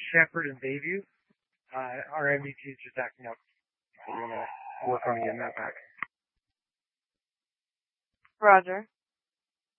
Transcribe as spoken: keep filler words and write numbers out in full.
Shepherd and Bayview. Uh, our M V P is just acting up. We're gonna work on getting that back. Roger.